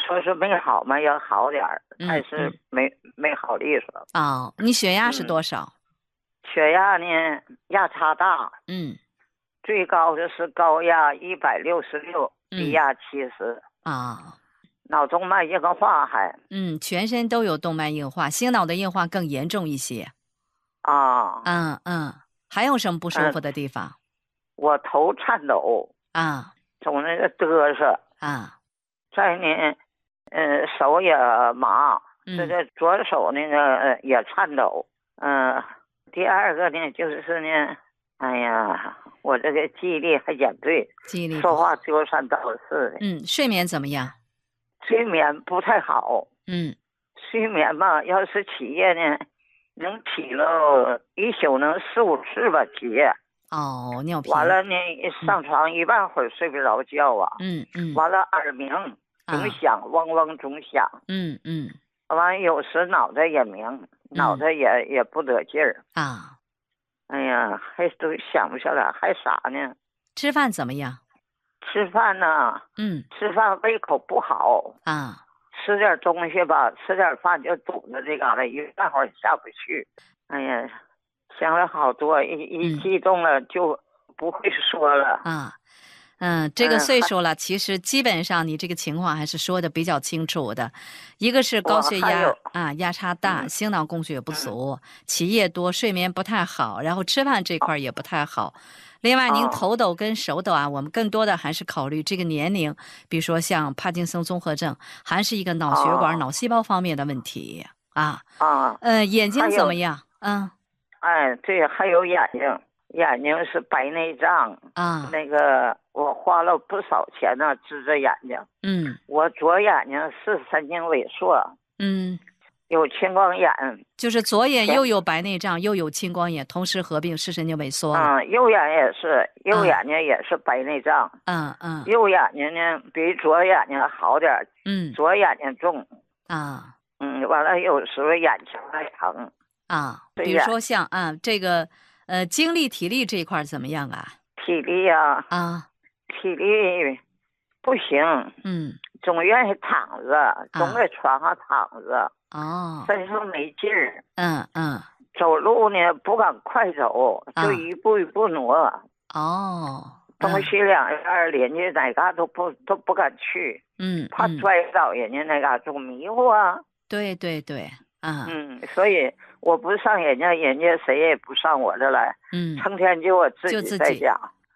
说是没好嘛，要好点儿，但是没好利索。 哦，你血压是多少？ 血压呢，压差大，最高的是高压166，低压70。 啊， 脑动脉硬化还。 全身都有动脉硬化，心脑的硬化更严重一些。 啊。 还有什么不舒服的地方？ 我头颤抖啊， 总那个嘚瑟啊， 再呢，手也麻，这个左手那个也颤抖。第二个呢就是呢，哎呀，我这个记忆力还减退， 记忆力说话丢三倒四的。睡眠怎么样？ 睡眠不太好。睡眠吧，要是起夜呢，能起了一宿能4、5次吧起夜。 尿频。 完了呢，上床一半会儿睡不着觉啊。完了耳鸣总响，嗡嗡总响。完了有时脑袋也鸣，脑袋也不得劲儿啊。 哎呀，还都想不下来，还啥呢？ 吃饭怎么样？ 吃饭呢？吃饭胃口不好啊。 吃点东西吧，吃点饭就堵着这嘎达，一大会儿下不去。哎呀，想了好多，一激动了就不会说了啊。这个岁数了，其实基本上你这个情况还是说的比较清楚的。一个是高血压压差大，心脑供血不足，起夜多，睡眠不太好，然后吃饭这块也不太好。另外，您头抖跟手抖我们更多的还是考虑这个年龄，比如说像帕金森综合症，还是一个脑血管、脑细胞方面的问题眼睛怎么样？ 对，还有眼睛。眼睛是白内障那个我花了不少钱呢，治这眼睛。我左眼睛是神经萎缩。有青光眼， 就是左眼又有白内障又有青光眼，同时合并视神经萎缩了。 右眼也是，右眼睛也是白内障。右眼睛呢比左眼睛好点。左眼睛重。完了有时候眼球还疼比如说像这个精力体力这一块怎么样啊？ 体力体力不行。总愿意躺着，总在床上躺着。身上没劲儿。走路呢不敢快走，就一步一步挪。东西两院邻居哪嘎都不敢去。怕摔倒人家那嘎总迷糊对。 所以我不上人家谁也不上我这来。成天就我自己在家。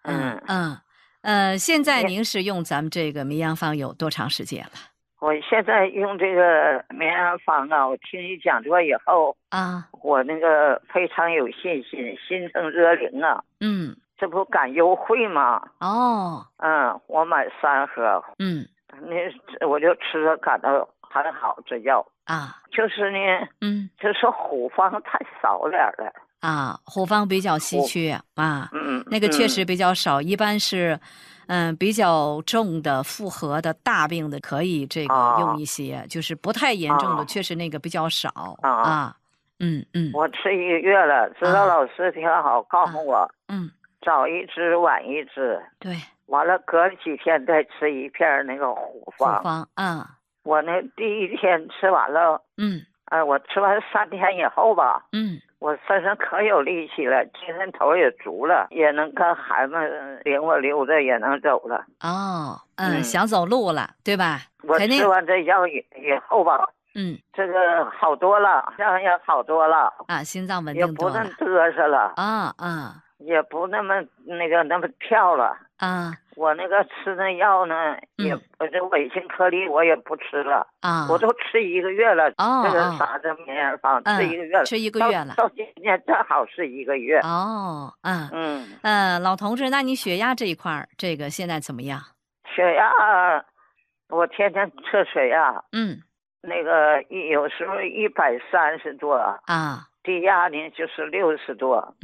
现在您是用咱们这个绵阳方有多长时间了？ 我现在用这个绵阳方我听你讲座以后我那个非常有信心，心诚则灵这不赶优惠吗？我买3盒。那我就吃着感到很好，这药就是呢，就是虎方太少点了虎方比较稀缺那个确实比较少，一般是比较重的复合的大病的可以这个用一些，就是不太严重的确实那个比较少我吃1个月了，指导老师挺好，告诉我早一支晚一支。 对， 完了隔了几天再吃1片那个虎方。我那第一天吃完了我吃完3天以后吧我身上可有力气了，精神头也足了，也能跟孩子领我溜达，也能走了。 想走路了对吧？ 我吃完这药以后吧这个好多了，这样也好多了心脏稳定多了， 也不那嘚瑟了也不那么那么跳了我那个吃那药呢也这维新颗粒我也不吃了我都吃1个月了这个啥这绵阳方吃1个月了， 吃1个月了， 到今天正好是1个月老同志，那你血压这一块这个现在怎么样？ 血压我天天测血压那个有时候130多低压呢就是60多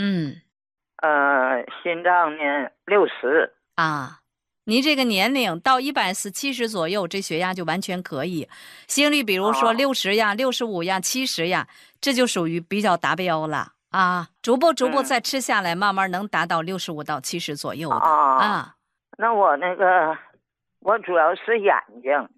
心脏呢60 您这个年龄到140、70左右，这血压就完全可以。心率比如说60呀、65呀、70呀，这就属于比较达标了逐步再吃下来，慢慢能达到65到70左右的那我那个我主要是眼睛